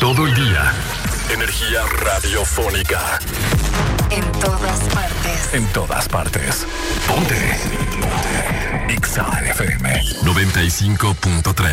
Todo el día. Energía radiofónica. En todas partes. En todas partes. Ponte. Exa FM 95.3.